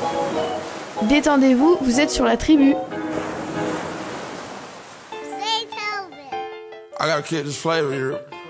Détendez-vous, vous êtes sur la tribu. I gotta keep this flavor here.